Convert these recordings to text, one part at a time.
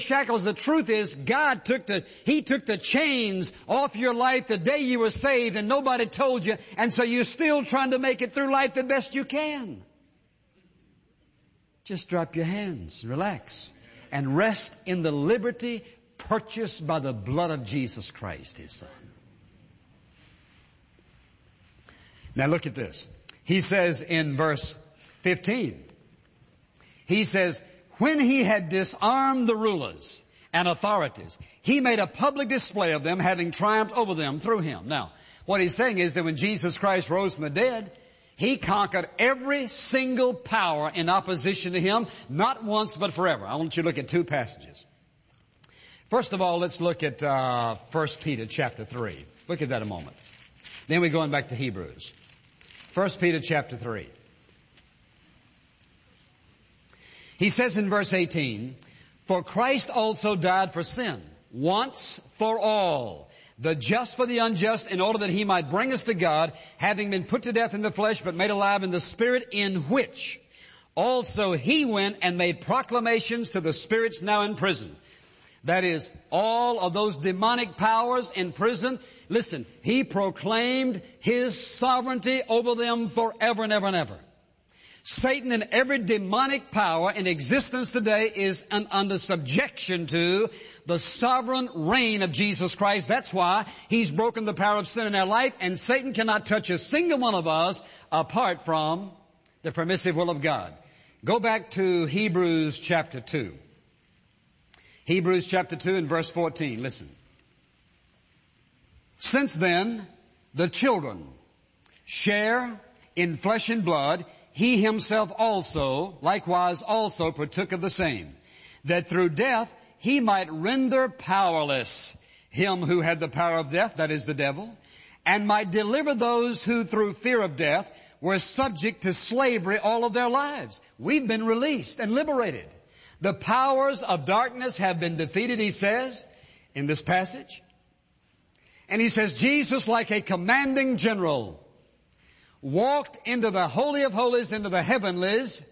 shackles. The truth is, He took the chains off your life the day you were saved, and nobody told you, and so you're still trying to make it through life the best you can. Just drop your hands, relax, and rest in the liberty purchased by the blood of Jesus Christ, His Son. Now look at this. He says in verse 15, He says, when He had disarmed the rulers and authorities, He made a public display of them, having triumphed over them through Him. Now, what He's saying is that when Jesus Christ rose from the dead, He conquered every single power in opposition to Him, not once but forever. I want you to look at two passages. First of all, let's look at 1 Peter chapter 3. Look at that a moment. Then we're going back to Hebrews. 1 Peter chapter 3. He says in verse 18, for Christ also died for sin, once for all, the just for the unjust, in order that He might bring us to God, having been put to death in the flesh, but made alive in the Spirit, in which also He went and made proclamations to the spirits now in prison. That is, all of those demonic powers in prison. Listen, He proclaimed His sovereignty over them forever and ever and ever. Satan and every demonic power in existence today is under subjection to the sovereign reign of Jesus Christ. That's why He's broken the power of sin in our life, and Satan cannot touch a single one of us apart from the permissive will of God. Go back to Hebrews chapter 2. Hebrews chapter 2 and verse 14. Listen. Since then, the children share in flesh and blood, He Himself also, likewise also partook of the same, that through death He might render powerless him who had the power of death, that is the devil, and might deliver those who through fear of death were subject to slavery all of their lives. We've been released and liberated. The powers of darkness have been defeated, he says, in this passage. And he says, Jesus, like a commanding general, walked into the Holy of Holies, into the heavenlies,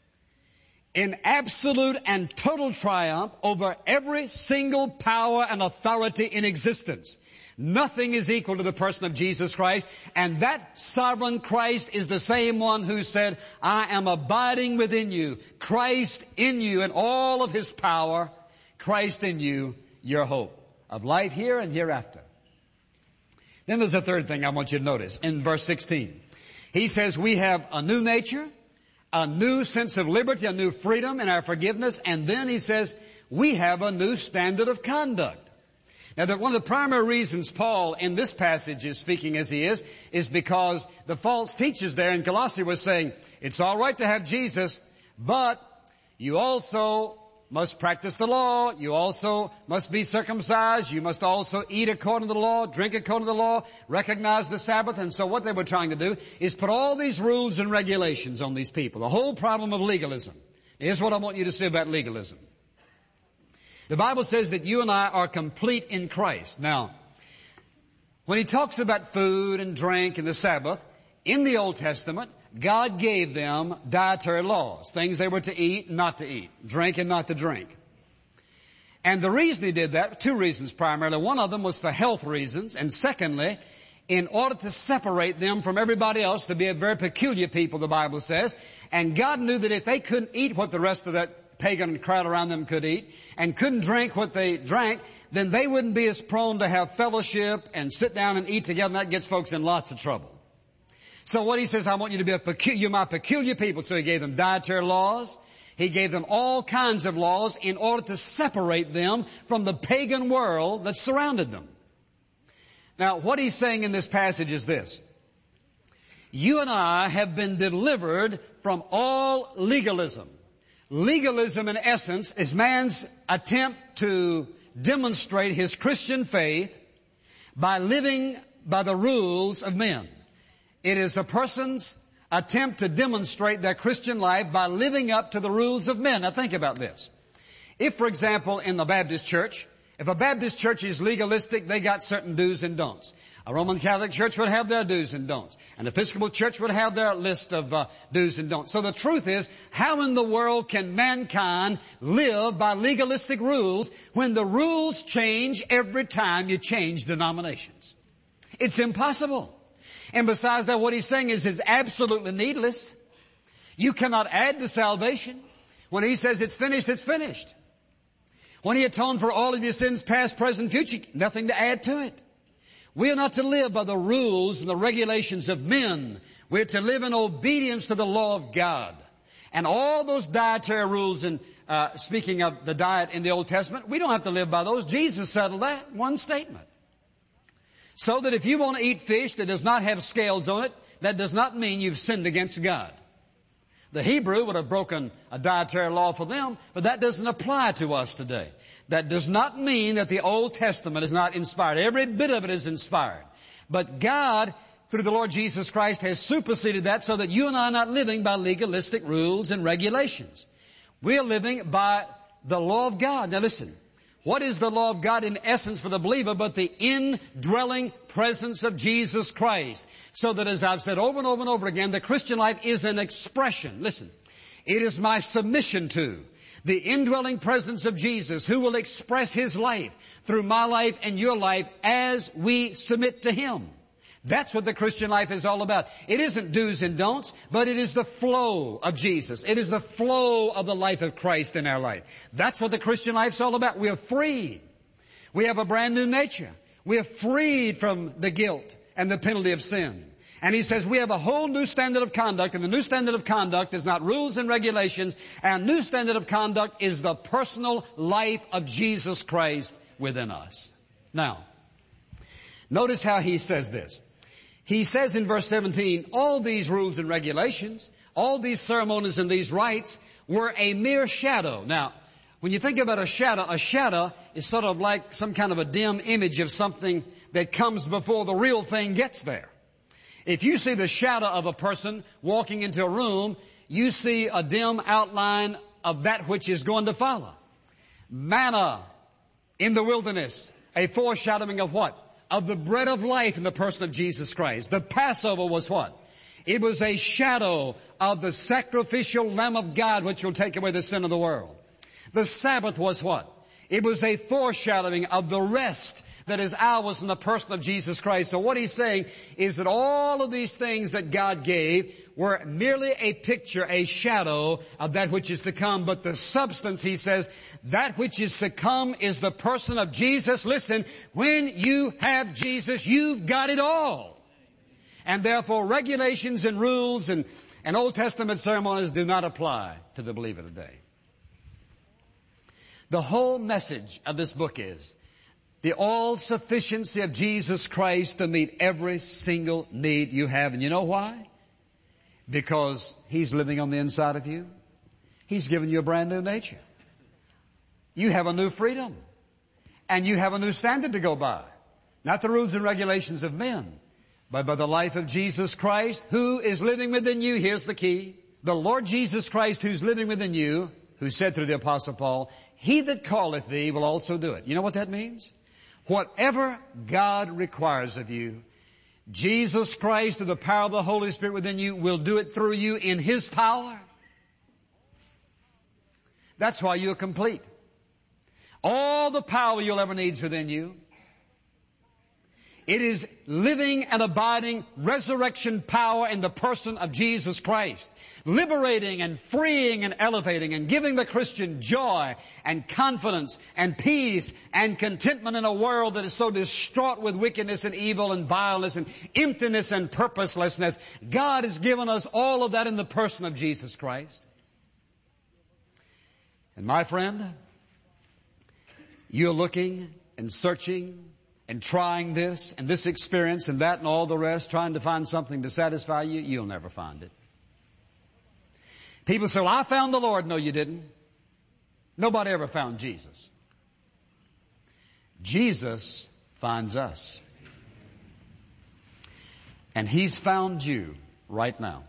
in absolute and total triumph over every single power and authority in existence. Nothing is equal to the person of Jesus Christ, and that sovereign Christ is the same one who said, I am abiding within you, Christ in you, and all of His power, Christ in you, your hope of life here and hereafter. Then there's a third thing I want you to notice in verse 16. He says we have a new nature, a new sense of liberty, a new freedom in our forgiveness, and then he says we have a new standard of conduct. Now, one of the primary reasons Paul in this passage is speaking as he is because the false teachers there in Colossae were saying, it's all right to have Jesus, but you also must practice the law. You also must be circumcised. You must also eat according to the law, drink according to the law, recognize the Sabbath. And so what they were trying to do is put all these rules and regulations on these people. The whole problem of legalism. Here's what I want you to say about legalism. The Bible says that you and I are complete in Christ. Now, when He talks about food and drink and the Sabbath, in the Old Testament, God gave them dietary laws, things they were to eat and not to eat, drink and not to drink. And the reason He did that, two reasons primarily. One of them was for health reasons, and secondly, in order to separate them from everybody else, to be a very peculiar people, the Bible says. And God knew that if they couldn't eat what the rest of that pagan crowd around them could eat, and couldn't drink what they drank, then they wouldn't be as prone to have fellowship and sit down and eat together, and that gets folks in lots of trouble. So what He says, I want you to be you're my peculiar people. So He gave them dietary laws. He gave them all kinds of laws in order to separate them from the pagan world that surrounded them. Now, what He's saying in this passage is this. You and I have been delivered from all legalism. Legalism, in essence, is man's attempt to demonstrate his Christian faith by living by the rules of men. It is a person's attempt to demonstrate their Christian life by living up to the rules of men. Now think about this. If, for example, in the Baptist church, If a Baptist church is legalistic, they got certain do's and don'ts. A Roman Catholic church would have their do's and don'ts. An Episcopal church would have their list of do's and don'ts. So the truth is, how in the world can mankind live by legalistic rules when the rules change every time you change denominations? It's impossible. And besides that, what he's saying is absolutely needless. You cannot add to salvation. When he says it's finished, it's finished. When he atoned for all of your sins, past, present, future, nothing to add to it. We are not to live by the rules and the regulations of men. We're to live in obedience to the law of God. And all those dietary rules, and speaking of the diet in the Old Testament, we don't have to live by those. Jesus settled that in one statement. So that if you want to eat fish that does not have scales on it, that does not mean you've sinned against God. The Hebrew would have broken a dietary law for them, but that doesn't apply to us today. That does not mean that the Old Testament is not inspired. Every bit of it is inspired. But God, through the Lord Jesus Christ, has superseded that so that you and I are not living by legalistic rules and regulations. We are living by the law of God. Now listen, what is the law of God in essence for the believer but the indwelling presence of Jesus Christ? So that, as I've said over and over and over again, the Christian life is an expression. Listen, it is my submission to the indwelling presence of Jesus, who will express His life through my life and your life as we submit to Him. That's what the Christian life is all about. It isn't do's and don'ts, but it is the flow of Jesus. It is the flow of the life of Christ in our life. That's what the Christian life's all about. We are freed. We have a brand new nature. We are freed from the guilt and the penalty of sin. And he says we have a whole new standard of conduct, and the new standard of conduct is not rules and regulations. Our new standard of conduct is the personal life of Jesus Christ within us. Now, notice how he says this. He says in verse 17, all these rules and regulations, all these ceremonies and these rites were a mere shadow. Now, when you think about a shadow is sort of like some kind of a dim image of something that comes before the real thing gets there. If you see the shadow of a person walking into a room, you see a dim outline of that which is going to follow. Manna in the wilderness, a foreshadowing of what? Of the bread of life in the person of Jesus Christ. The Passover was what? It was a shadow of the sacrificial Lamb of God which will take away the sin of the world. The Sabbath was what? It was a foreshadowing of the rest that is ours in the person of Jesus Christ. So what he's saying is that all of these things that God gave were merely a picture, a shadow of that which is to come. But the substance, he says, that which is to come is the person of Jesus. Listen, when you have Jesus, you've got it all. And therefore regulations and rules and Old Testament ceremonies do not apply to the believer today. The whole message of this book is the all-sufficiency of Jesus Christ to meet every single need you have. And you know why? Because He's living on the inside of you. He's given you a brand new nature. You have a new freedom. And you have a new standard to go by. Not the rules and regulations of men, but by the life of Jesus Christ, who is living within you. Here's the key. The Lord Jesus Christ, who's living within you, who said through the Apostle Paul, He that calleth thee will also do it. You know what that means? Whatever God requires of you, Jesus Christ, through the power of the Holy Spirit within you, will do it through you in His power. That's why you're complete. All the power you'll ever need is within you. It is living and abiding resurrection power in the person of Jesus Christ, liberating and freeing and elevating and giving the Christian joy and confidence and peace and contentment in a world that is so distraught with wickedness and evil and vileness and emptiness and purposelessness. God has given us all of that in the person of Jesus Christ. And my friend, you're looking and searching and trying this and this experience and that and all the rest, trying to find something to satisfy you, you'll never find it. People say, well, I found the Lord. No, you didn't. Nobody ever found Jesus. Jesus finds us. And He's found you right now.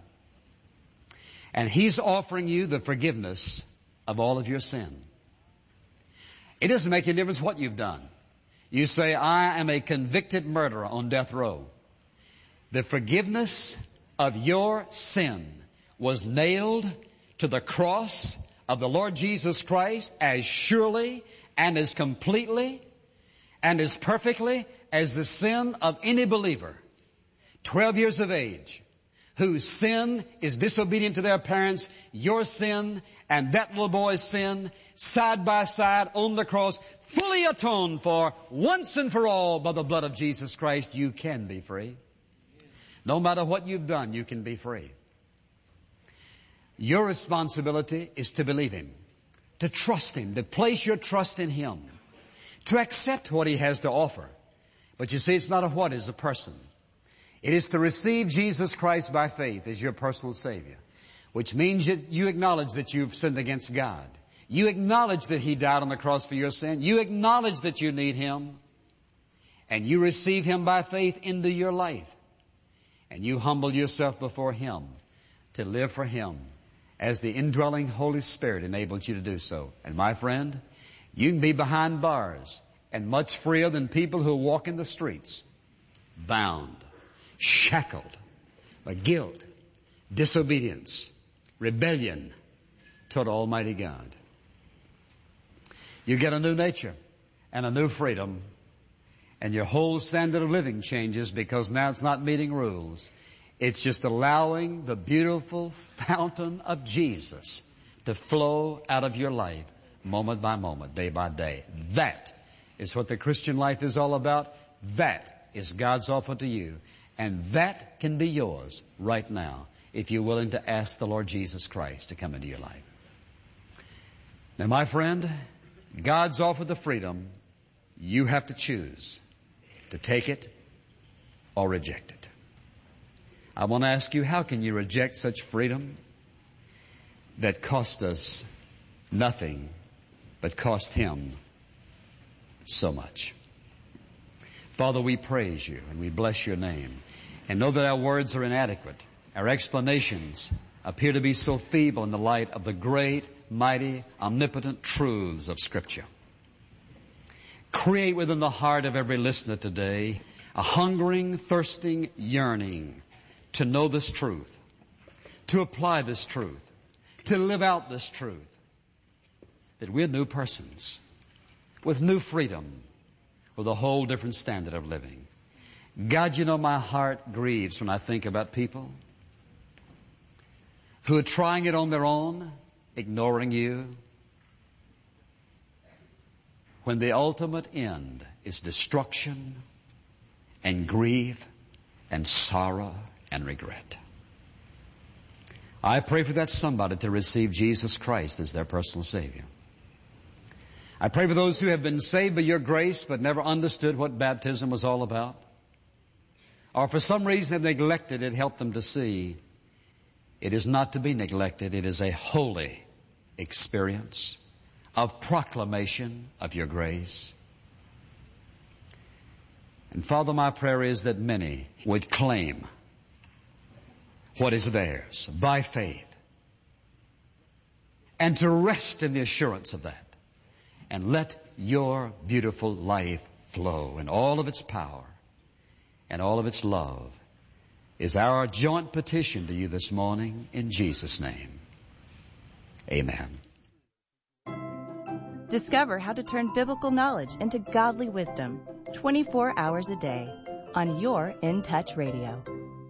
And He's offering you the forgiveness of all of your sin. It doesn't make any difference what you've done. You say, I am a convicted murderer on death row. The forgiveness of your sin was nailed to the cross of the Lord Jesus Christ as surely and as completely and as perfectly as the sin of any believer, 12 years of age, whose sin is disobedient to their parents, your sin and that little boy's sin, side by side on the cross, fully atoned for once and for all by the blood of Jesus Christ. You can be free. No matter what you've done, you can be free. Your responsibility is to believe Him, to trust Him, to place your trust in Him, to accept what He has to offer. But you see, it's not a what, it's a person. It is to receive Jesus Christ by faith as your personal Savior, which means that you acknowledge that you've sinned against God. You acknowledge that He died on the cross for your sin. You acknowledge that you need Him. And you receive Him by faith into your life. And you humble yourself before Him to live for Him as the indwelling Holy Spirit enables you to do so. And my friend, you can be behind bars and much freer than people who walk in the streets, bound, shackled by guilt, disobedience, rebellion toward Almighty God. You get a new nature and a new freedom, and your whole standard of living changes, because now it's not meeting rules. It's just allowing the beautiful fountain of Jesus to flow out of your life moment by moment, day by day. That is what the Christian life is all about. That is God's offer to you. And that can be yours right now if you're willing to ask the Lord Jesus Christ to come into your life. Now, my friend, God's offered the freedom. You have to choose to take it or reject it. I want to ask you, how can you reject such freedom that cost us nothing but cost Him so much? Father, we praise You and we bless Your name, and know that our words are inadequate. Our explanations appear to be so feeble in the light of the great, mighty, omnipotent truths of Scripture. Create within the heart of every listener today a hungering, thirsting yearning to know this truth, to apply this truth, to live out this truth, that we're new persons with new freedom, with a whole different standard of living. God, You know my heart grieves when I think about people who are trying it on their own, ignoring You, when the ultimate end is destruction and grief and sorrow and regret. I pray for that somebody to receive Jesus Christ as their personal Savior. I pray for those who have been saved by Your grace but never understood what baptism was all about, or for some reason have neglected it. Help them to see it is not to be neglected. It is a holy experience of proclamation of Your grace. And Father, my prayer is that many would claim what is theirs by faith, and to rest in the assurance of that, and let Your beautiful life flow in all of its power and all of its love, is our joint petition to You this morning, in Jesus' name. Amen. Discover how to turn biblical knowledge into godly wisdom 24 hours a day on your In Touch Radio.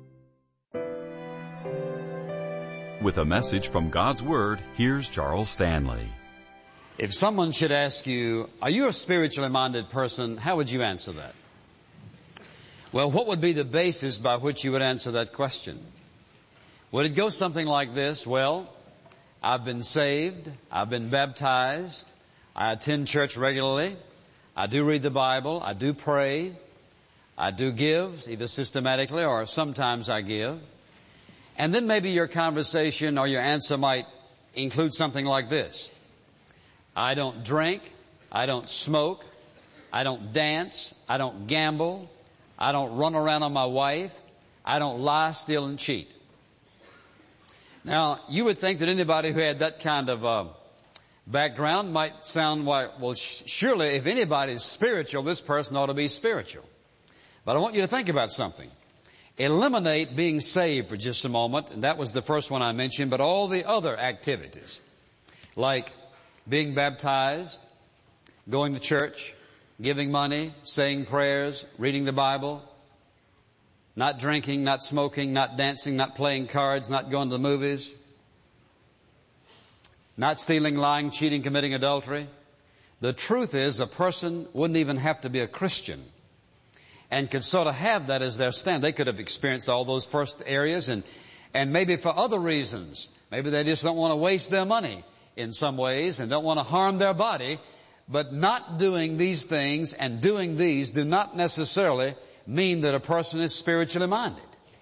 With a message from God's Word, here's Charles Stanley. If someone should ask you, are you a spiritually minded person, how would you answer that? Well, what would be the basis by which you would answer that question? Would it go something like this? Well, I've been saved, I've been baptized, I attend church regularly, I do read the Bible, I do pray, I do give, either systematically or sometimes I give. And then maybe your conversation or your answer might include something like this. I don't drink, I don't smoke, I don't dance, I don't gamble, I don't run around on my wife, I don't lie, steal, and cheat. Now, you would think that anybody who had that kind of background might sound like, well, surely if anybody's spiritual, this person ought to be spiritual. But I want you to think about something. Eliminate being saved for just a moment, and that was the first one I mentioned, but all the other activities, like being baptized, going to church, giving money, saying prayers, reading the Bible, not drinking, not smoking, not dancing, not playing cards, not going to the movies, not stealing, lying, cheating, committing adultery. The truth is, a person wouldn't even have to be a Christian and could sort of have that as their stand. They could have experienced all those first areas and maybe for other reasons. Maybe they just don't want to waste their money in some ways and don't want to harm their body. But not doing these things and doing these do not necessarily mean that a person is spiritually minded.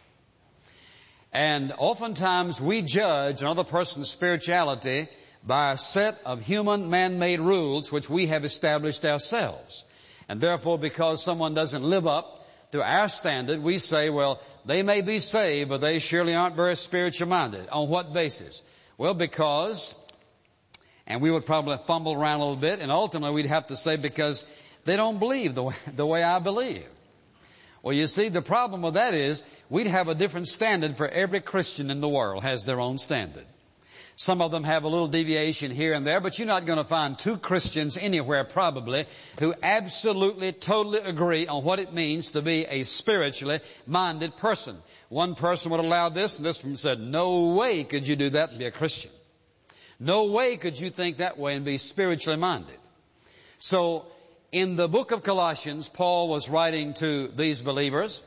And oftentimes we judge another person's spirituality by a set of human man-made rules which we have established ourselves. And therefore, because someone doesn't live up to our standard, we say, well, they may be saved, but they surely aren't very spiritually minded. On what basis? Well, because, and we would probably fumble around a little bit, and ultimately we'd have to say because they don't believe the way I believe. Well, you see, the problem with that is we'd have a different standard for every Christian in the world has their own standard. Some of them have a little deviation here and there, but you're not going to find two Christians anywhere probably who absolutely, totally agree on what it means to be a spiritually minded person. One person would allow this, and this one said, no way could you do that and be a Christian. No way could you think that way and be spiritually minded. So, in the book of Colossians, Paul was writing to these believers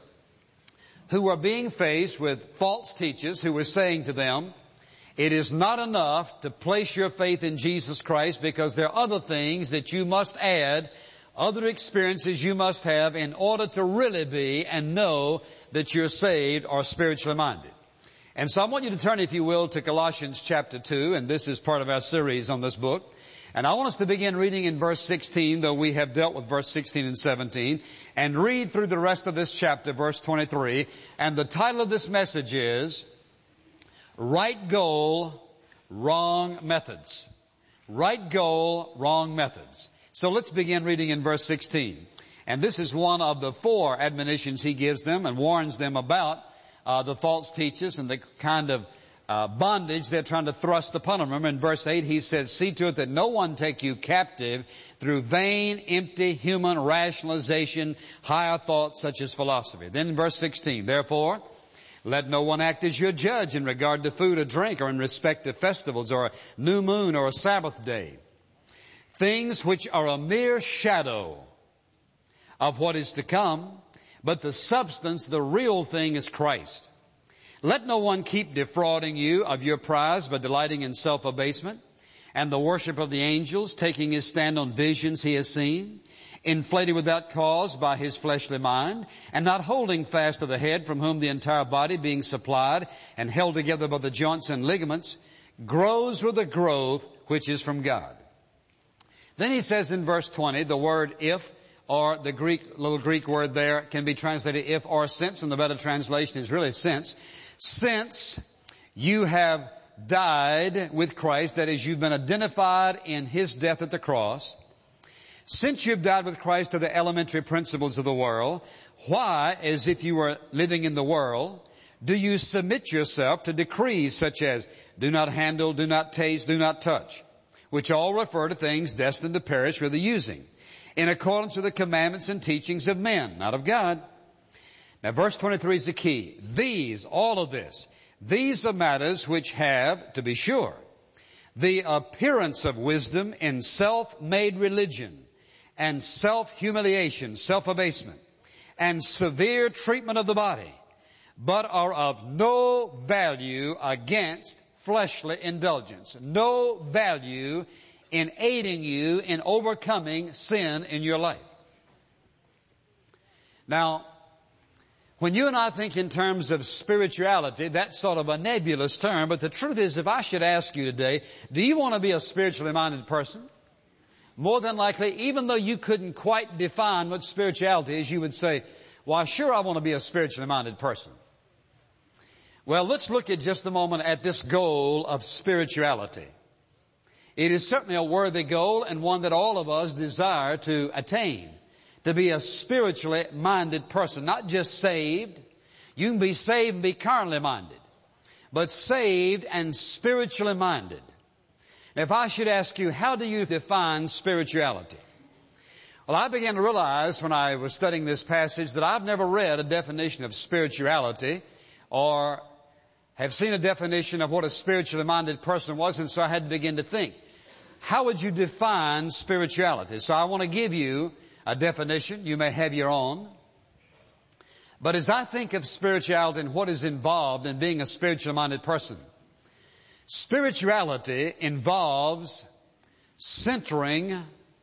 who were being faced with false teachers who were saying to them, it is not enough to place your faith in Jesus Christ because there are other things that you must add, other experiences you must have in order to really be and know that you're saved or spiritually minded. And so I want you to turn, if you will, to Colossians chapter 2, and this is part of our series on this book. And I want us to begin reading in verse 16, though we have dealt with verse 16 and 17, and read through the rest of this chapter, verse 23. And the title of this message is, Right Goal, Wrong Methods. Right goal, wrong methods. So let's begin reading in verse 16. And this is one of the 4 admonitions he gives them and warns them about the false teachers and the kind of bondage they're trying to thrust upon them. Remember in verse 8 he said, see to it that no one take you captive through vain, empty, human rationalization, higher thoughts such as philosophy. Then in verse 16, therefore, let no one act as your judge in regard to food or drink or in respect to festivals or a new moon or a Sabbath day. Things which are a mere shadow of what is to come, but the substance, the real thing is Christ. Let no one keep defrauding you of your prize by delighting in self-abasement and the worship of the angels, taking his stand on visions he has seen, inflated without cause by his fleshly mind, and not holding fast to the head, from whom the entire body, being supplied and held together by the joints and ligaments, grows with the growth which is from God. Then he says in verse 20, the word if, or the little Greek word there can be translated if or since, and the better translation is really since. Since you have died with Christ, that is, you've been identified in his death at the cross, since you've died with Christ to the elementary principles of the world, why, as if you were living in the world, do you submit yourself to decrees such as do not handle, do not taste, do not touch, which all refer to things destined to perish with the using, in accordance with the commandments and teachings of men, not of God? Now verse 23 is the key. These, all of this, these are matters which have, to be sure, the appearance of wisdom in self-made religion and self-humiliation, self-abasement, and severe treatment of the body, but are of no value against fleshly indulgence. No value in aiding you in overcoming sin in your life. Now, when you and I think in terms of spirituality, that's sort of a nebulous term, but the truth is, if I should ask you today, do you want to be a spiritually minded person? More than likely, even though you couldn't quite define what spirituality is, you would say, well, sure, I want to be a spiritually minded person. Well, let's look at just a moment at this goal of spirituality. It is certainly a worthy goal and one that all of us desire to attain. To be a spiritually minded person, not just saved. You can be saved and be carnally minded, but saved and spiritually minded. Now, if I should ask you, how do you define spirituality? Well, I began to realize when I was studying this passage that I've never read a definition of spirituality or have seen a definition of what a spiritually minded person was, and so I had to begin to think, how would you define spirituality? So I want to give you a definition. You may have your own. But as I think of spirituality and what is involved in being a spiritually minded person, spirituality involves centering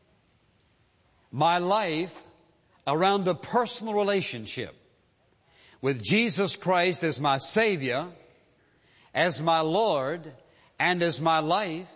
my life around a personal relationship with Jesus Christ as my Savior, as my Lord, and as my life,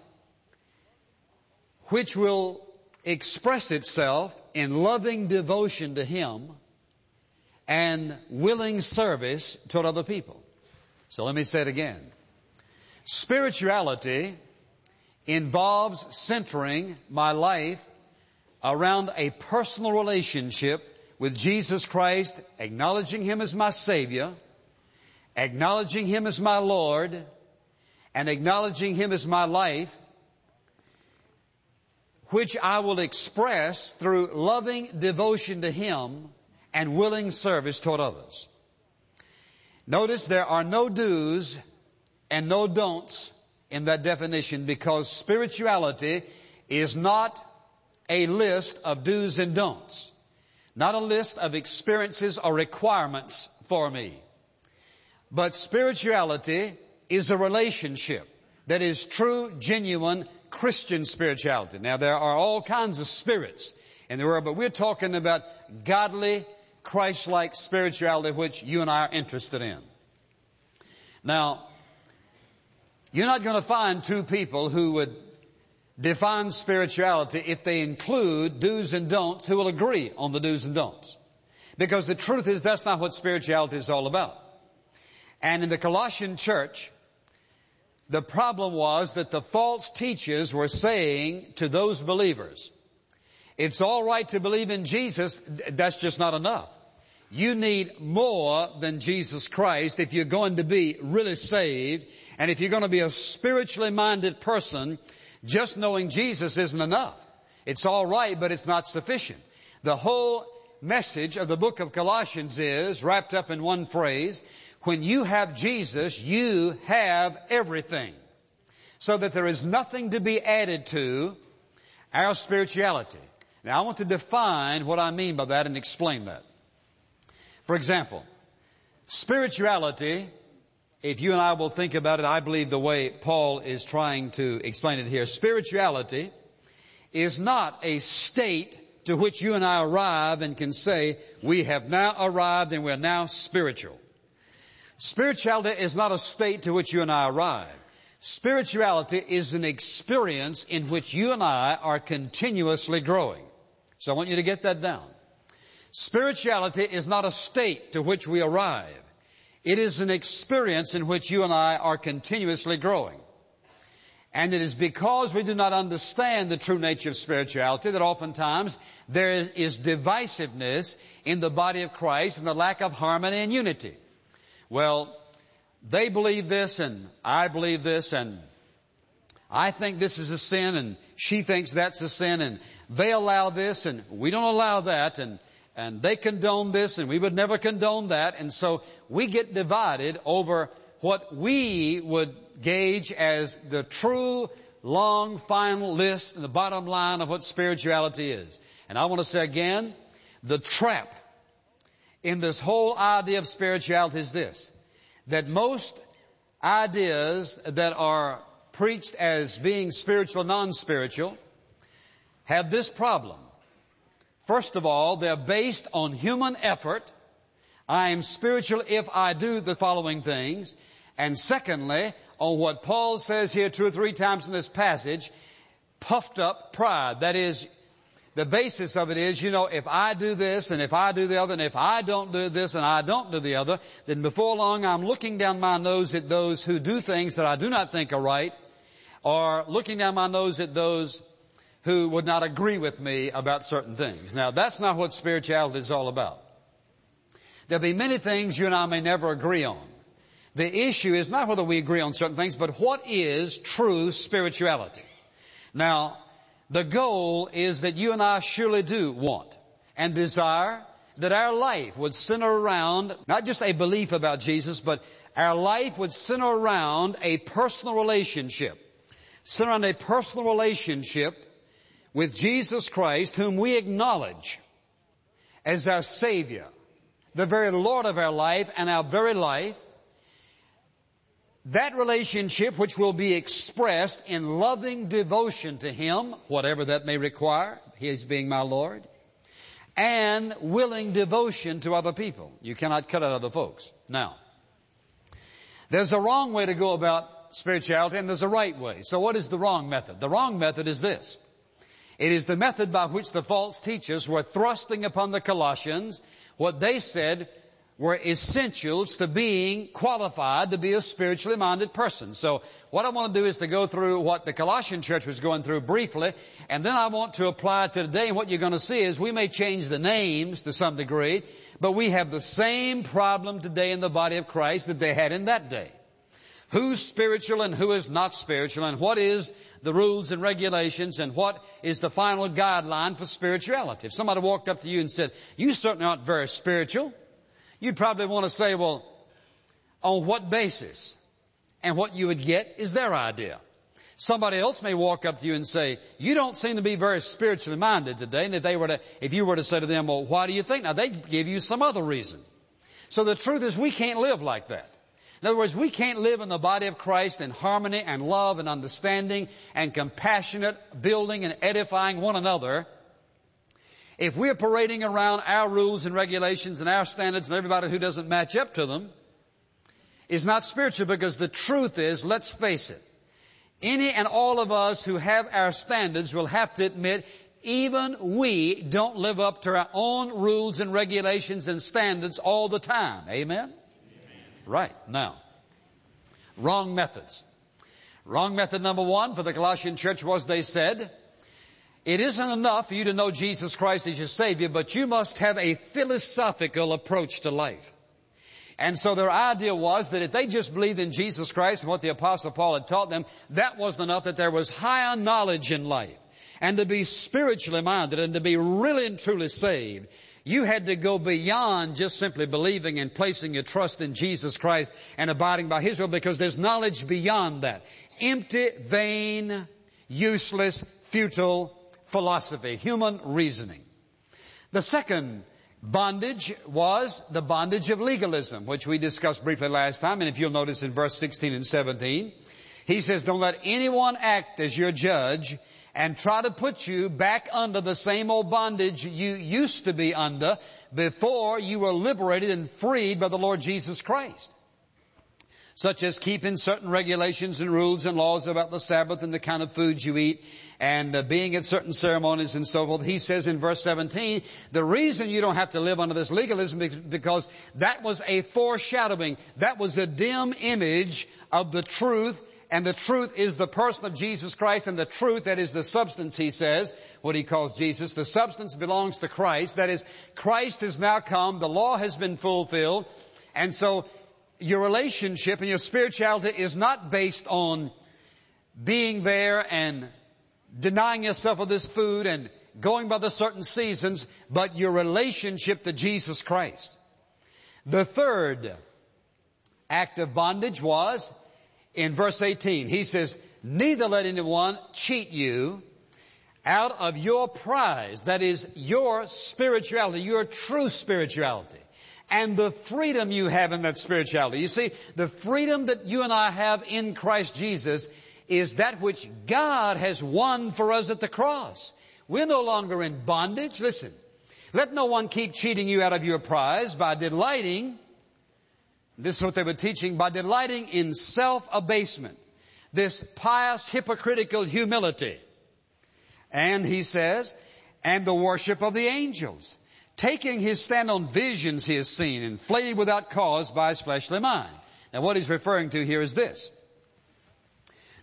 which will express itself in loving devotion to Him and willing service toward other people. So let me say it again. Spirituality involves centering my life around a personal relationship with Jesus Christ, acknowledging Him as my Savior, acknowledging Him as my Lord, and acknowledging Him as my life, which I will express through loving devotion to Him and willing service toward others. Notice there are no do's and no don'ts in that definition, because spirituality is not a list of do's and don'ts, not a list of experiences or requirements for me. But spirituality is a relationship that is true, genuine Christian spirituality. Now, there are all kinds of spirits in the world, but we're talking about godly, Christ-like spirituality, which you and I are interested in. Now, you're not going to find two people who would define spirituality if they include do's and don'ts who will agree on the do's and don'ts. Because the truth is, that's not what spirituality is all about. And in the Colossian church, the problem was that the false teachers were saying to those believers, it's all right to believe in Jesus, that's just not enough. You need more than Jesus Christ if you're going to be really saved. And if you're going to be a spiritually minded person, just knowing Jesus isn't enough. It's all right, but it's not sufficient. The whole message of the book of Colossians is wrapped up in one phrase: when you have Jesus, you have everything. So that there is nothing to be added to our spirituality. Now, I want to define what I mean by that and explain that. For example, spirituality, if you and I will think about it, I believe the way Paul is trying to explain it here, spirituality is not a state to which you and I arrive and can say, we have now arrived and we're now spiritual. Spirituality is not a state to which you and I arrive. Spirituality is an experience in which you and I are continuously growing. So I want you to get that down. Spirituality is not a state to which we arrive. It is an experience in which you and I are continuously growing. And it is because we do not understand the true nature of spirituality that oftentimes there is divisiveness in the body of Christ and the lack of harmony and unity. Well, they believe this and I believe this, and I think this is a sin and she thinks that's a sin, and they allow this and we don't allow that, and they condone this and we would never condone that. And so we get divided over what we would gauge as the true, long, final list and the bottom line of what spirituality is. And I want to say again, the trap in this whole idea of spirituality is this: that most ideas that are preached as being spiritual, non-spiritual, have this problem. First of all, they're based on human effort. I am spiritual if I do the following things. And secondly, on what Paul says here 2 or 3 times in this passage, puffed up pride. That is, the basis of it is, if I do this and if I do the other, and if I don't do this and I don't do the other, then before long I'm looking down my nose at those who do things that I do not think are right. or looking down my nose at those who would not agree with me about certain things. Now, that's not what spirituality is all about. There'll be many things you and I may never agree on. The issue is not whether we agree on certain things, but what is true spirituality. Now, the goal is that you and I surely do want and desire that our life would center around not just a belief about Jesus, but our life would center around a personal relationship. Center around a personal relationship with Jesus Christ, whom we acknowledge as our Savior, the very Lord of our life and our very life. That relationship which will be expressed in loving devotion to Him, whatever that may require, His being my Lord, and willing devotion to other people. You cannot cut out other folks. Now, there's a wrong way to go about spirituality and there's a right way. So what is the wrong method? The wrong method is this. It is the method by which the false teachers were thrusting upon the Colossians what they said were essentials to being qualified to be a spiritually minded person. So what I want to do is to go through what the Colossian church was going through briefly, and then I want to apply it to today. And what you're going to see is we may change the names to some degree, but we have the same problem today in the body of Christ that they had in that day. Who's spiritual and who is not spiritual, and what is the rules and regulations, and what is the final guideline for spirituality. If somebody walked up to you and said, "You certainly aren't very spiritual," you'd probably want to say, "Well, on what basis?" And what you would get is their idea. Somebody else may walk up to you and say, "You don't seem to be very spiritually minded today." And if you were to say to them, "Well, why do you think?" Now, they'd give you some other reason. So the truth is we can't live like that. In other words, we can't live in the body of Christ in harmony and love and understanding and compassionate building and edifying one another if we're parading around our rules and regulations and our standards, and everybody who doesn't match up to them is not spiritual. Because the truth is, let's face it, any and all of us who have our standards will have to admit even we don't live up to our own rules and regulations and standards all the time. Amen? Right. Now, wrong methods. Wrong method number one for the Colossian church was, they said, it isn't enough for you to know Jesus Christ as your Savior, but you must have a philosophical approach to life. And so their idea was that if they just believed in Jesus Christ and what the Apostle Paul had taught them, that wasn't enough, that there was higher knowledge in life. And to be spiritually minded and to be really and truly saved, you had to go beyond just simply believing and placing your trust in Jesus Christ and abiding by His will, because there's knowledge beyond that. Empty, vain, useless, futile philosophy, human reasoning. The second bondage was the bondage of legalism, which we discussed briefly last time. And if you'll notice in verse 16 and 17, he says, "Don't let anyone act as your judge and try to put you back under the same old bondage you used to be under before you were liberated and freed by the Lord Jesus Christ. Such as keeping certain regulations and rules and laws about the Sabbath and the kind of foods you eat and being at certain ceremonies and so forth." He says in verse 17, the reason you don't have to live under this legalism is because that was a foreshadowing. That was a dim image of the truth. And the truth is the person of Jesus Christ, and the truth, that is the substance, he says, what he calls Jesus. The substance belongs to Christ. That is, Christ has now come. The law has been fulfilled. And so your relationship and your spirituality is not based on being there and denying yourself of this food and going by the certain seasons, but your relationship to Jesus Christ. The third act of bondage was in verse 18. He says, "Neither let anyone cheat you out of your prize," that is, your spirituality, your true spirituality, and the freedom you have in that spirituality. You see, the freedom that you and I have in Christ Jesus is that which God has won for us at the cross. We're no longer in bondage. Listen, let no one keep cheating you out of your prize by delighting, this is what they were teaching, by delighting in self-abasement, this pious, hypocritical humility. And he says, and the worship of the angels, taking his stand on visions he has seen, inflated without cause by his fleshly mind. Now what he's referring to here is this.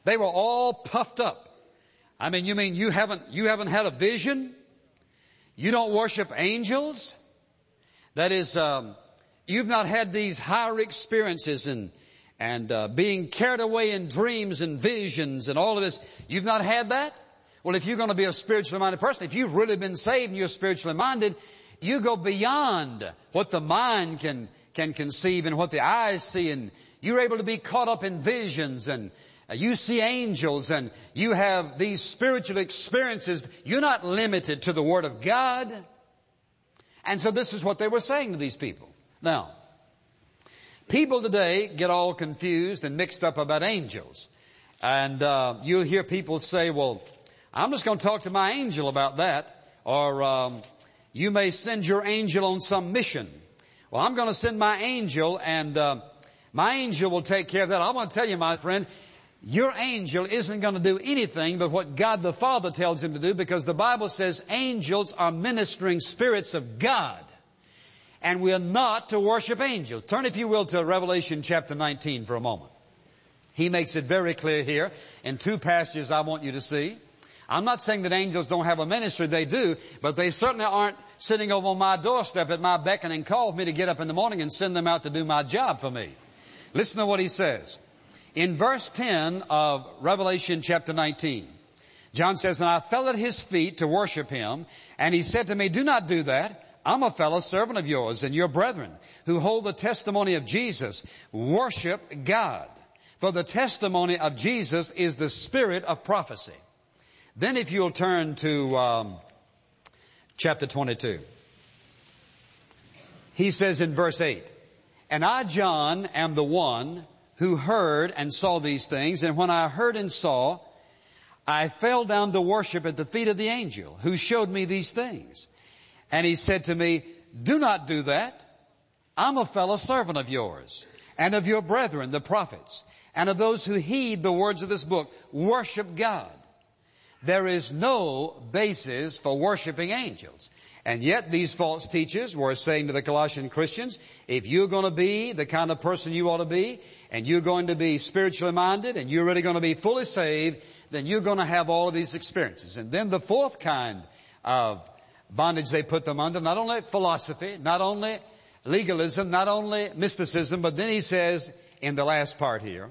They were all puffed up. I mean, you mean you haven't had a vision? You don't worship angels? That is, you've not had these higher experiences and being carried away in dreams and visions and all of this. You've not had that? Well, if you're going to be a spiritually minded person, if you've really been saved and you're spiritually minded, you go beyond what the mind can conceive and what the eyes see, and you're able to be caught up in visions, and you see angels, and you have these spiritual experiences. You're not limited to the Word of God. And so this is what they were saying to these people. Now, people today get all confused and mixed up about angels. And you'll hear people say, well, I'm just going to talk to my angel about that. Or you may send your angel on some mission. Well, I'm going to send my angel, and my angel will take care of that. I want to tell you, my friend, your angel isn't going to do anything but what God the Father tells him to do, because the Bible says angels are ministering spirits of God. And we're not to worship angels. Turn, if you will, to Revelation chapter 19 for a moment. He makes it very clear here in two passages I want you to see. I'm not saying that angels don't have a ministry. They do, but they certainly aren't sitting over on my doorstep at my beck and call for me to get up in the morning and send them out to do my job for me. Listen to what he says. In verse 10 of Revelation chapter 19, John says, and I fell at his feet to worship him, and he said to me, do not do that. I'm a fellow servant of yours and your brethren who hold the testimony of Jesus. Worship God. For the testimony of Jesus is the spirit of prophecy. Then if you'll turn to chapter 22. He says in verse 8, and I, John, am the one who heard and saw these things. And when I heard and saw, I fell down to worship at the feet of the angel who showed me these things. And he said to me, do not do that. I'm a fellow servant of yours and of your brethren, the prophets, and of those who heed the words of this book. Worship God. There is no basis for worshiping angels. And yet these false teachers were saying to the Colossian Christians, if you're going to be the kind of person you ought to be, and you're going to be spiritually minded, and you're really going to be fully saved, then you're going to have all of these experiences. And then the fourth kind of bondage they put them under, not only philosophy, not only legalism, not only mysticism, but then he says in the last part here,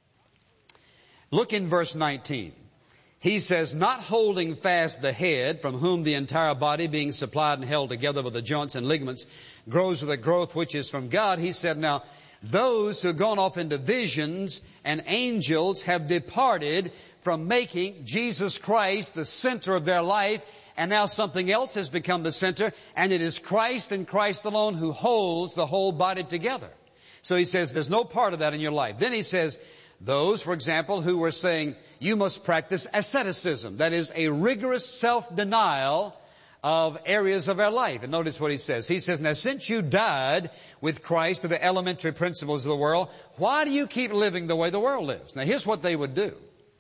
look in verse 19. He says, not holding fast the head, from whom the entire body, being supplied and held together with the joints and ligaments, grows with a growth which is from God. He said, now, those who have gone off into visions and angels have departed from making Jesus Christ the center of their life, and now something else has become the center, and it is Christ and Christ alone who holds the whole body together. So he says, there's no part of that in your life. Then he says, those, for example, who were saying you must practice asceticism. That is a rigorous self-denial of areas of our life. And notice what he says. He says, now since you died with Christ to the elementary principles of the world, why do you keep living the way the world lives? Now here's what they would do.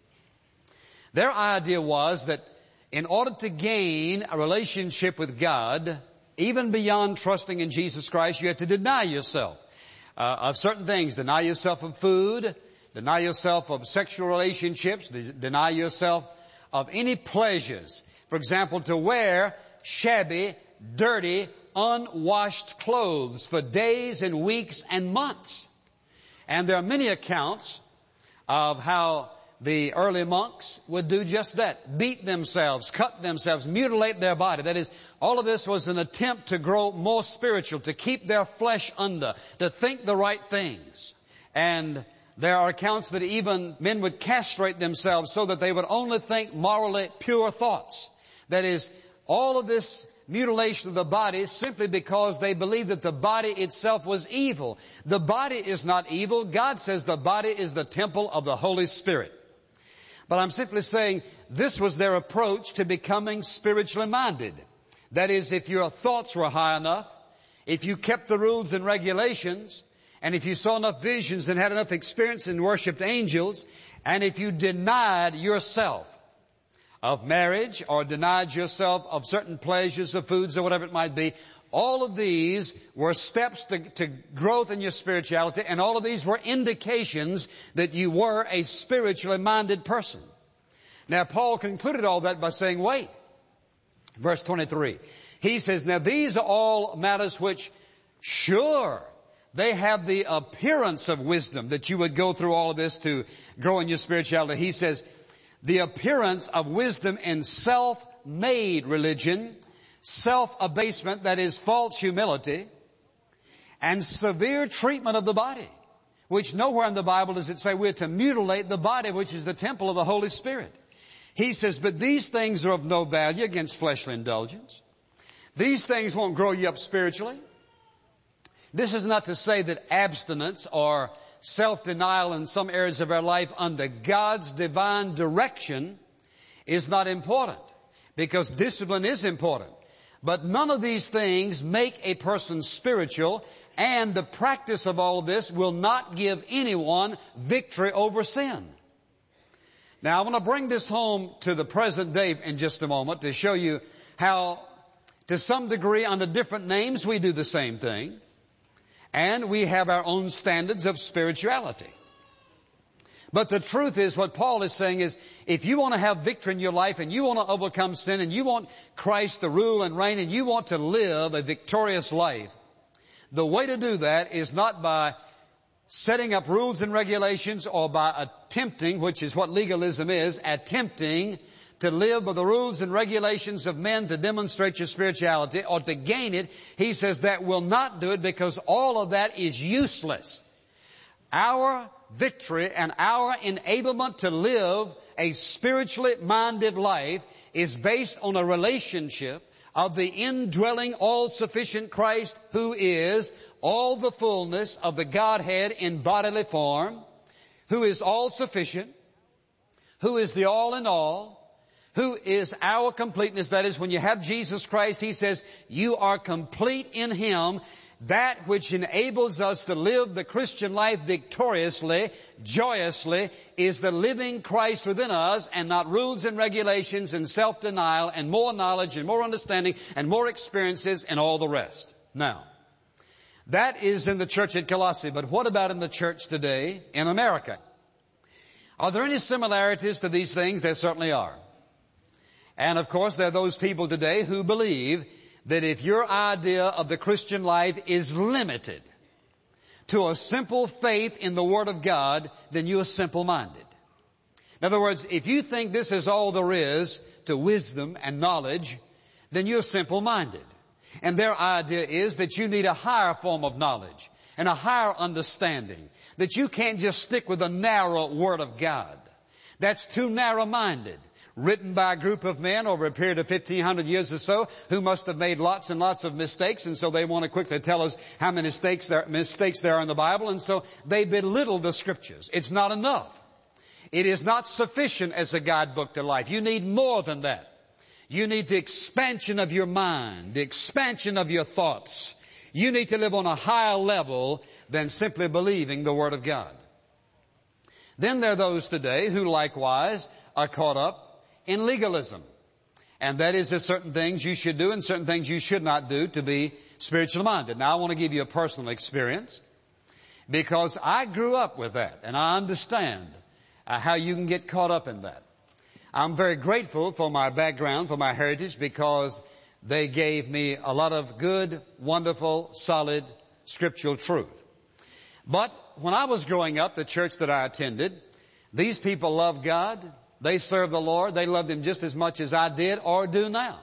Their idea was that in order to gain a relationship with God, even beyond trusting in Jesus Christ, you have to deny yourself of certain things. Deny yourself of food. Deny yourself of sexual relationships. Deny yourself of any pleasures. For example, to wear shabby, dirty, unwashed clothes for days and weeks and months. And there are many accounts of how the early monks would do just that. Beat themselves, cut themselves, mutilate their body. That is, all of this was an attempt to grow more spiritual, to keep their flesh under, to think the right things. And there are accounts that even men would castrate themselves so that they would only think morally pure thoughts. That is, all of this mutilation of the body simply because they believed that the body itself was evil. The body is not evil. God says the body is the temple of the Holy Spirit. But I'm simply saying this was their approach to becoming spiritually minded. That is, if your thoughts were high enough, if you kept the rules and regulations, and if you saw enough visions and had enough experience and worshipped angels, and if you denied yourself of marriage, or denied yourself of certain pleasures of foods or whatever it might be. All of these were steps to growth in your spirituality, and all of these were indications that you were a spiritually minded person. Now, Paul concluded all that by saying, wait. Verse 23. He says, now these are all matters which, sure, they have the appearance of wisdom, that you would go through all of this to grow in your spirituality. He says, the appearance of wisdom in self-made religion, self-abasement, that is false humility, and severe treatment of the body, which nowhere in the Bible does it say we're to mutilate the body, which is the temple of the Holy Spirit. He says, but these things are of no value against fleshly indulgence. These things won't grow you up spiritually. This is not to say that abstinence or self-denial in some areas of our life under God's divine direction is not important, because discipline is important. But none of these things make a person spiritual, and the practice of all of this will not give anyone victory over sin. Now, I want to bring this home to the present day in just a moment to show you how, to some degree, under different names, we do the same thing. And we have our own standards of spirituality. But the truth is, what Paul is saying is, if you want to have victory in your life, and you want to overcome sin, and you want Christ to rule and reign, and you want to live a victorious life, the way to do that is not by setting up rules and regulations, or by attempting, which is what legalism is, attempting to live by the rules and regulations of men to demonstrate your spirituality or to gain it. He says that will not do it, because all of that is useless. Our victory and our enablement to live a spiritually minded life is based on a relationship of the indwelling, all-sufficient Christ, who is all the fullness of the Godhead in bodily form, who is all-sufficient, who is the all-in-all, who is our completeness. That is, when you have Jesus Christ, He says, you are complete in Him. That which enables us to live the Christian life victoriously, joyously, is the living Christ within us, and not rules and regulations and self-denial and more knowledge and more understanding and more experiences and all the rest. Now, that is in the church at Colossae, but what about in the church today in America? Are there any similarities to these things? There certainly are. And of course, there are those people today who believe that if your idea of the Christian life is limited to a simple faith in the Word of God, then you are simple-minded. In other words, if you think this is all there is to wisdom and knowledge, then you're simple-minded. And their idea is that you need a higher form of knowledge and a higher understanding, that you can't just stick with the narrow Word of God. That's too narrow-minded. Written by a group of men over a period of 1,500 years or so, who must have made lots and lots of mistakes, and so they want to quickly tell us how many mistakes there are in the Bible, and so they belittle the Scriptures. It's not enough. It is not sufficient as a guidebook to life. You need more than that. You need the expansion of your mind, the expansion of your thoughts. You need to live on a higher level than simply believing the Word of God. Then there are those today who likewise are caught up in legalism. And that is, there's certain things you should do and certain things you should not do to be spiritually minded. Now, I want to give you a personal experience, because I grew up with that, and I understand how you can get caught up in that. I'm very grateful for my background, for my heritage, because they gave me a lot of good, wonderful, solid scriptural truth. But when I was growing up, the church that I attended, these people loved God. They served the Lord. They loved Him just as much as I did or do now.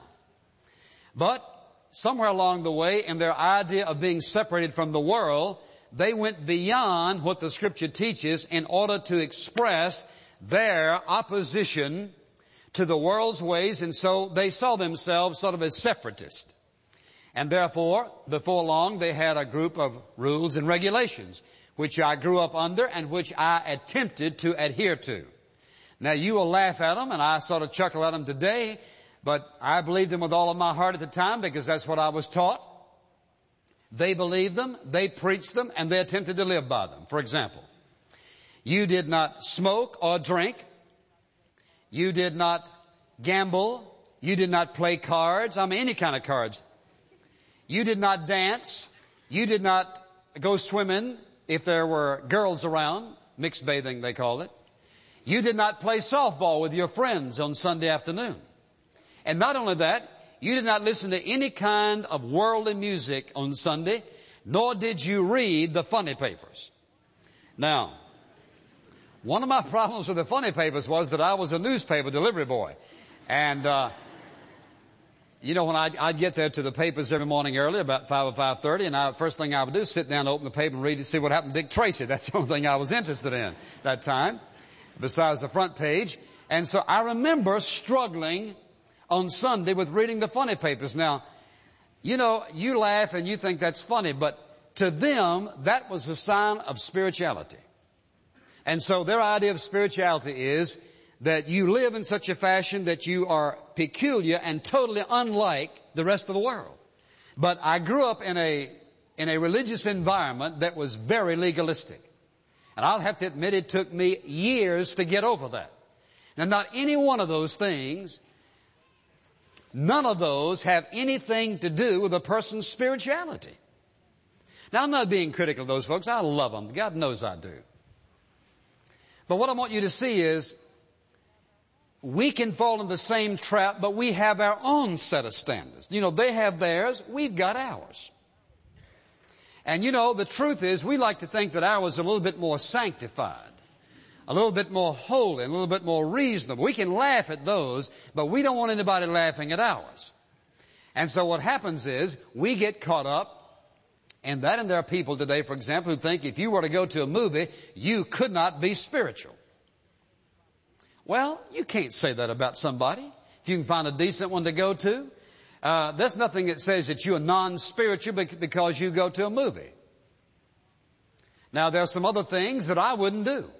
But somewhere along the way, in their idea of being separated from the world, they went beyond what the Scripture teaches in order to express their opposition to the world's ways, and so they saw themselves sort of as separatists. And therefore, before long, they had a group of rules and regulations, which I grew up under and which I attempted to adhere to. Now, you will laugh at them, and I sort of chuckle at them today, but I believed them with all of my heart at the time, because that's what I was taught. They believed them, they preached them, and they attempted to live by them. For example, you did not smoke or drink. You did not gamble. You did not play cards. I mean, any kind of cards. You did not dance. You did not go swimming if there were girls around. Mixed bathing, they call it. You did not play softball with your friends on Sunday afternoon. And not only that, you did not listen to any kind of worldly music on Sunday, nor did you read the funny papers. Now, one of my problems with the funny papers was that I was a newspaper delivery boy. And, when I'd get there to the papers every morning early, about 5 or 5:30, and first thing I would do is sit down, open the paper, and read it, see what happened to Dick Tracy. That's the only thing I was interested in that time, besides the front page. And so I remember struggling on Sunday with reading the funny papers. Now, you laugh and you think that's funny, but to them, that was a sign of spirituality. And so their idea of spirituality is that you live in such a fashion that you are peculiar and totally unlike the rest of the world. But I grew up in a religious environment that was very legalistic. And I'll have to admit it took me years to get over that. Now, not any one of those things, none of those have anything to do with a person's spirituality. Now, I'm not being critical of those folks. I love them. God knows I do. But what I want you to see is we can fall in the same trap, but we have our own set of standards. They have theirs. We've got ours. And the truth is we like to think that ours is a little bit more sanctified, a little bit more holy, a little bit more reasonable. We can laugh at those, but we don't want anybody laughing at ours. And so what happens is we get caught up in that, and there are people today, for example, who think if you were to go to a movie, you could not be spiritual. Well, you can't say that about somebody. If you can find a decent one to go to, there's nothing that says that you're non-spiritual because you go to a movie. Now, there are some other things that I wouldn't do.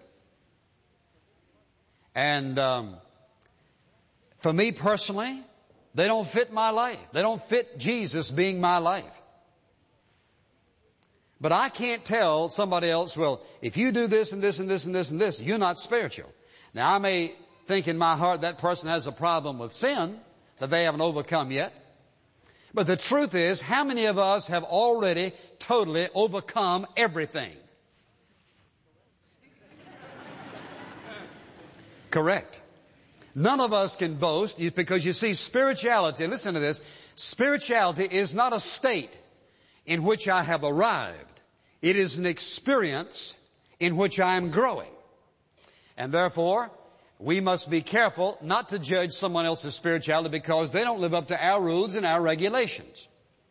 And for me personally, they don't fit my life. They don't fit Jesus being my life. But I can't tell somebody else, well, if you do this and this and this and this and this, you're not spiritual. Now, I may think in my heart that person has a problem with sin that they haven't overcome yet. But the truth is, how many of us have already totally overcome everything? Correct. None of us can boast because you see, spirituality, listen to this, spirituality is not a state in which I have arrived. It is an experience in which I am growing. And therefore, we must be careful not to judge someone else's spirituality because they don't live up to our rules and our regulations.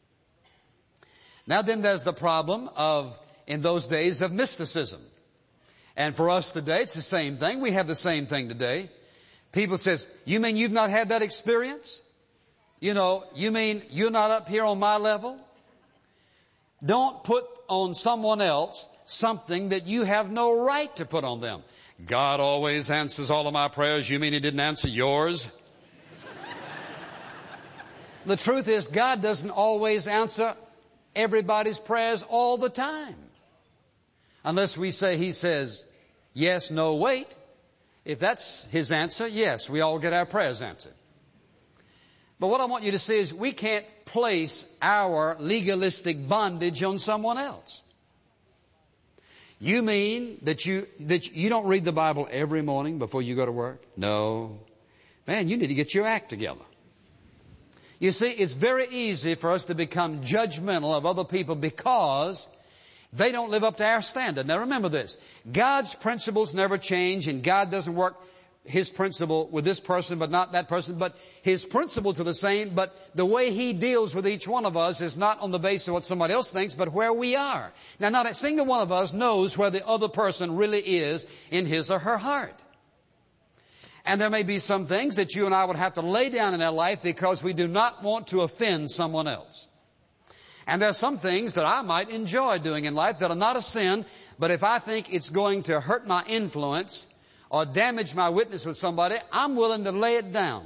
Now then, there's the problem in those days of mysticism. And for us today, it's the same thing. We have the same thing today. People says, you mean you've not had that experience? You mean you're not up here on my level? Don't put on someone else something that you have no right to put on them. God always answers all of my prayers. You mean He didn't answer yours? The truth is, God doesn't always answer everybody's prayers all the time. Unless He says, yes, no, wait. If that's His answer, yes, we all get our prayers answered. But what I want you to see is we can't place our legalistic bondage on someone else. You mean that you don't read the Bible every morning before you go to work? No. Man, you need to get your act together. You see, it's very easy for us to become judgmental of other people because they don't live up to our standard. Now remember this. God's principles never change, and God doesn't work His principle with this person but not that person. But His principles are the same, but the way He deals with each one of us is not on the basis of what somebody else thinks, but where we are. Now, not a single one of us knows where the other person really is in his or her heart. And there may be some things that you and I would have to lay down in our life because we do not want to offend someone else. And there are some things that I might enjoy doing in life that are not a sin, but if I think it's going to hurt my influence or damage my witness with somebody, I'm willing to lay it down.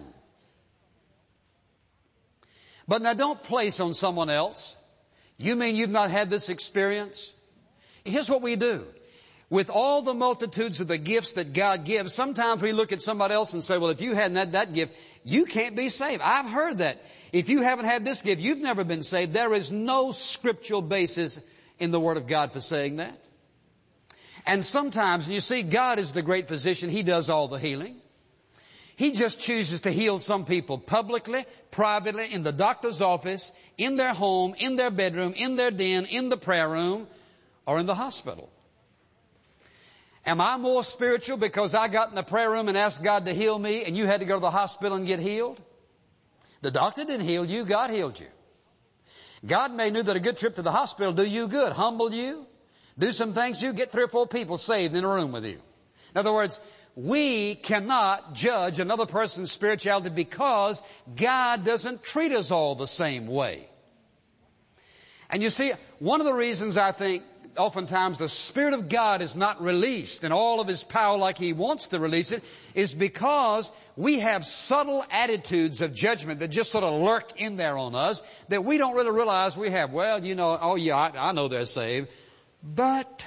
But now don't place on someone else. You mean you've not had this experience? Here's what we do. with all the multitudes of the gifts that God gives, sometimes we look at somebody else and say, well, if you hadn't had that gift, you can't be saved. I've heard that. If you haven't had this gift, you've never been saved. There is no scriptural basis in the Word of God for saying that. And sometimes, you see, God is the great physician. He does all the healing. He just chooses to heal some people publicly, privately, in the doctor's office, in their home, in their bedroom, in their den, in the prayer room, or in the hospital. Am I more spiritual because I got in the prayer room and asked God to heal me and you had to go to the hospital and get healed? The doctor didn't heal you, God healed you. God may knew that a good trip to the hospital do you good, humble you, do some things you get 3 or 4 people saved in a room with you. In other words, we cannot judge another person's spirituality because God doesn't treat us all the same way. And you see, one of the reasons I think oftentimes the Spirit of God is not released in all of His power like He wants to release it is because we have subtle attitudes of judgment that just sort of lurk in there on us that we don't really realize we have. Well, you know, oh yeah, I know they're saved, but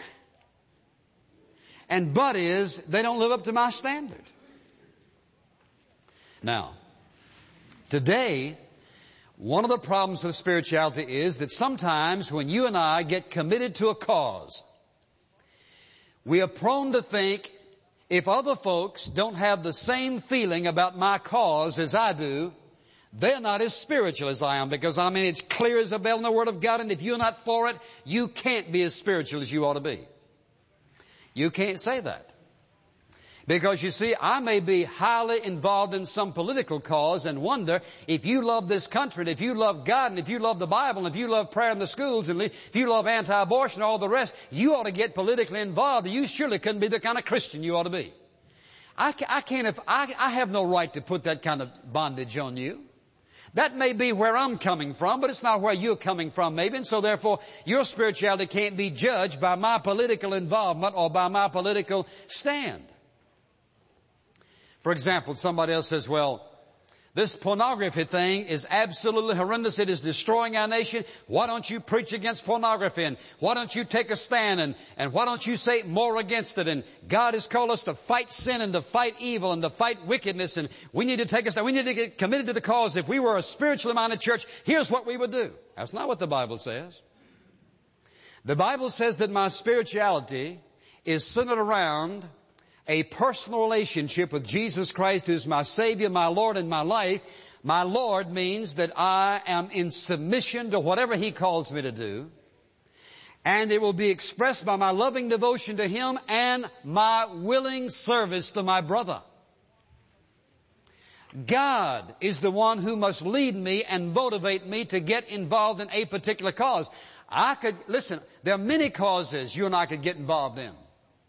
is they don't live up to my standard. Now, today, one of the problems with spirituality is that sometimes when you and I get committed to a cause, we are prone to think if other folks don't have the same feeling about my cause as I do, they're not as spiritual as I am, because I mean it's clear as a bell in the Word of God, and if you're not for it, you can't be as spiritual as you ought to be. You can't say that. Because you see, I may be highly involved in some political cause and wonder if you love this country, and if you love God, and if you love the Bible, and if you love prayer in the schools, and if you love anti-abortion, all the rest, you ought to get politically involved. You surely couldn't be the kind of Christian you ought to be. I have no right to put that kind of bondage on you. That may be where I'm coming from, but it's not where you're coming from maybe, and so therefore your spirituality can't be judged by my political involvement or by my political stand. For example, somebody else says, well, this pornography thing is absolutely horrendous. It is destroying our nation. Why don't you preach against pornography? And why don't you take a stand? And why don't you say more against it? And God has called us to fight sin and to fight evil and to fight wickedness. And we need to take a stand. We need to get committed to the cause. If we were a spiritually minded church, here's what we would do. That's not what the Bible says. The Bible says that my spirituality is centered around a personal relationship with Jesus Christ, who's my Savior, my Lord, and my life. My Lord means that I am in submission to whatever He calls me to do. And it will be expressed by my loving devotion to Him and my willing service to my brother. God is the one who must lead me and motivate me to get involved in a particular cause. There are many causes you and I could get involved in.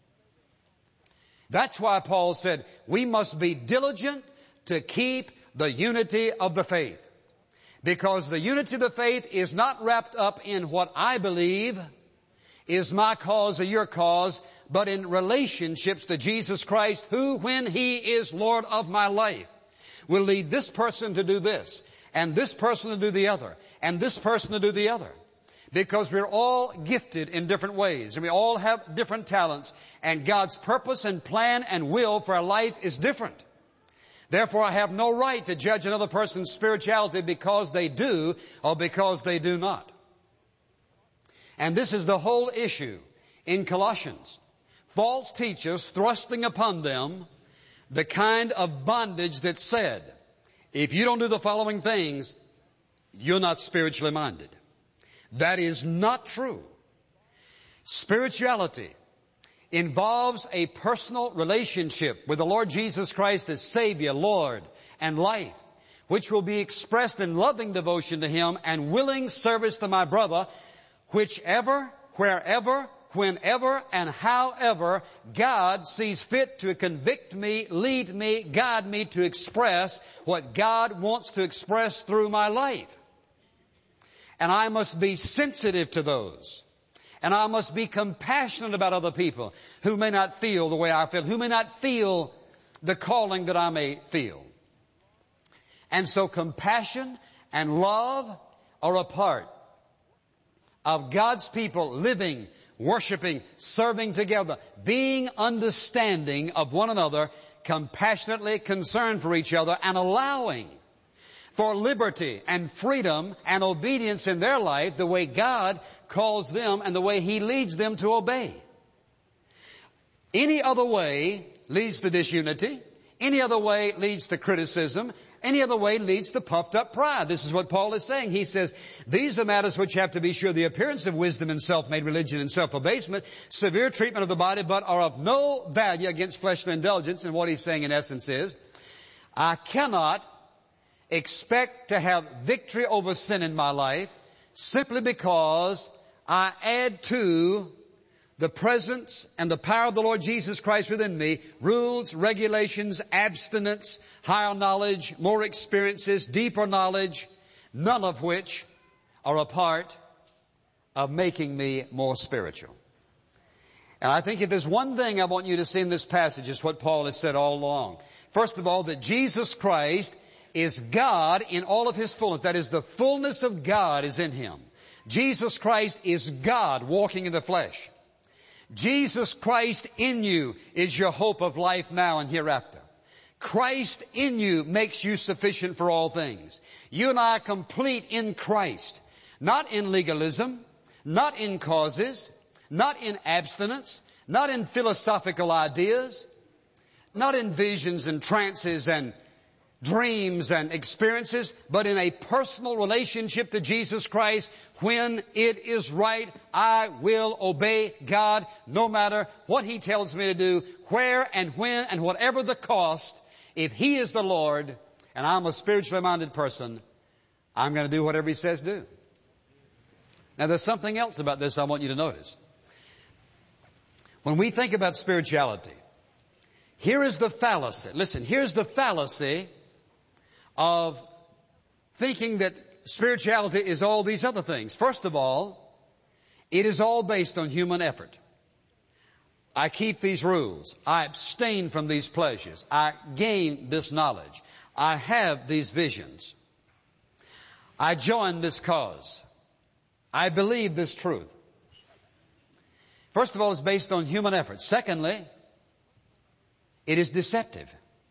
That's why Paul said we must be diligent to keep the unity of the faith. Because the unity of the faith is not wrapped up in what I believe is my cause or your cause, but in relationships to Jesus Christ, who, when He is Lord of my life, will lead this person to do this, and this person to do the other, and this person to do the other. Because we're all gifted in different ways, and we all have different talents, and God's purpose and plan and will for our life is different. Therefore, I have no right to judge another person's spirituality because they do or because they do not. And this is the whole issue in Colossians. False teachers thrusting upon them the kind of bondage that said, if you don't do the following things, you're not spiritually minded. That is not true. Spirituality involves a personal relationship with the Lord Jesus Christ as Savior, Lord, and life, which will be expressed in loving devotion to Him and willing service to my brother, whichever, wherever, whenever, and however God sees fit to convict me, lead me, guide me to express what God wants to express through my life. And I must be sensitive to those. And I must be compassionate about other people who may not feel the way I feel, who may not feel the calling that I may feel. And so compassion and love are a part of God's people living worshiping, serving together, being understanding of one another, compassionately concerned for each other, and allowing for liberty and freedom and obedience in their life the way God calls them and the way He leads them to obey. Any other way leads to disunity. Any other way leads to criticism. Any other way leads to puffed up pride. This is what Paul is saying. He says, these are matters which have to be sure the appearance of wisdom and self-made religion and self-abasement, severe treatment of the body, but are of no value against fleshly indulgence. And what he's saying in essence is, I cannot expect to have victory over sin in my life simply because I add to the presence and the power of the Lord Jesus Christ within me rules, regulations, abstinence, higher knowledge, more experiences, deeper knowledge, none of which are a part of making me more spiritual. And I think if there's one thing I want you to see in this passage, it's what Paul has said all along. First of all, that Jesus Christ is God in all of His fullness. That is, the fullness of God is in Him. Jesus Christ is God walking in the flesh. Jesus Christ in you is your hope of life now and hereafter. Christ in you makes you sufficient for all things. You and I are complete in Christ. Not in legalism, not in causes, not in abstinence, not in philosophical ideas, not in visions and trances and dreams and experiences, but in a personal relationship to Jesus Christ. When it is right, I will obey God no matter what He tells me to do, where and when and whatever the cost. If He is the Lord and I'm a spiritually minded person, I'm going to do whatever He says do. Now there's something else about this I want you to notice. When we think about spirituality, here is the fallacy. Listen, here's the fallacy of thinking that spirituality is all these other things. First of all, it is all based on human effort. I keep these rules. I abstain from these pleasures. I gain this knowledge. I have these visions. I join this cause. I believe this truth. First of all, it's based on human effort. Secondly, it is deceptive.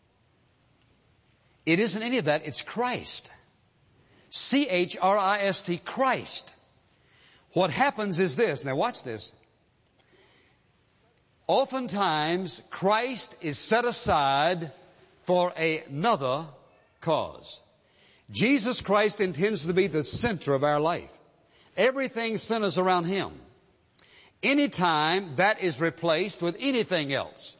It isn't any of that. It's Christ. C-H-R-I-S-T, Christ. What happens is this. Now watch this. Oftentimes, Christ is set aside for another cause. Jesus Christ intends to be the center of our life. Everything centers around Him. Anytime that is replaced with anything else,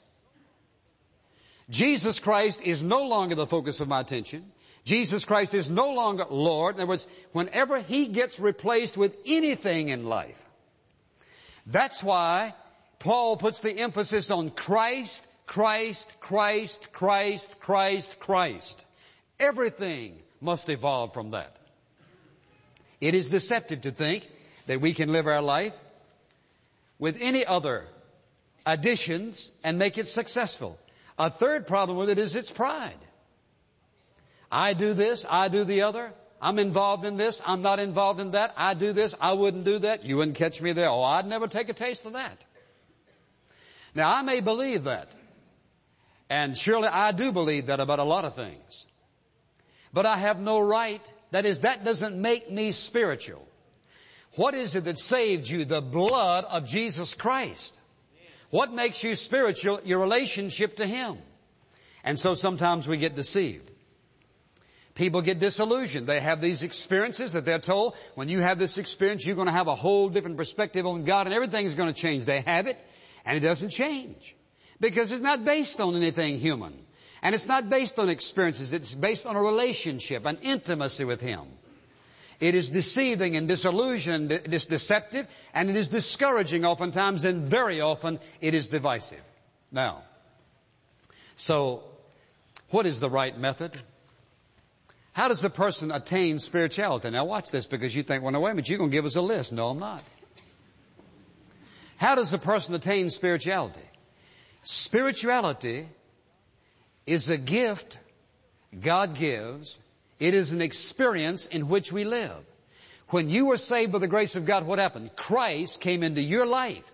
Jesus Christ is no longer the focus of my attention. Jesus Christ is no longer Lord. In other words, whenever He gets replaced with anything in life, that's why Paul puts the emphasis on Christ, Christ, Christ, Christ, Christ, Christ. Everything must evolve from that. It is deceptive to think that we can live our life with any other additions and make it successful. A third problem with it is its pride. I do this, I do the other. I'm involved in this, I'm not involved in that. I do this, I wouldn't do that. You wouldn't catch me there. Oh, I'd never take a taste of that. Now, I may believe that. And surely I do believe that about a lot of things. But I have no right. That is, that doesn't make me spiritual. What is it that saved you? The blood of Jesus Christ. What makes you spiritual? Your relationship to Him. And so sometimes we get deceived. People get disillusioned. They have these experiences that they're told, when you have this experience, you're going to have a whole different perspective on God and everything is going to change. They have it, and it doesn't change. Because it's not based on anything human. And it's not based on experiences. It's based on a relationship, an intimacy with Him. It is deceiving and disillusioned, it is deceptive, and it is discouraging oftentimes, and very often it is divisive. Now, so what is the right method? How does a person attain spirituality? Now watch this, because you think, well, no, wait a minute, you're going to give us a list. No, I'm not. How does a person attain spirituality? Spirituality is a gift God gives. It is an experience in which we live. When you were saved by the grace of God, what happened? Christ came into your life.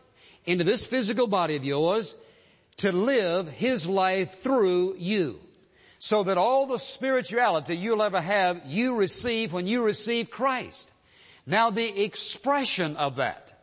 into this physical body of yours to live His life through you. So that all the spirituality you'll ever have, you receive when you receive Christ. Now the expression of that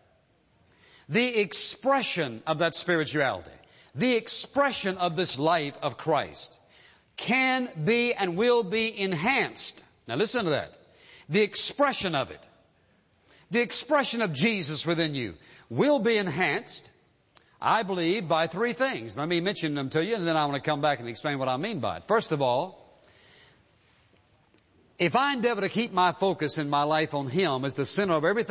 spirituality, the expression of this life of Christ can be and will be enhanced. Now listen to that. The expression of it, the expression of Jesus within you will be enhanced, I believe, by three things. Let me mention them to you, and then I want to come back and explain what I mean by it. First of all, if I endeavor to keep my focus in my life on Him as the center of everything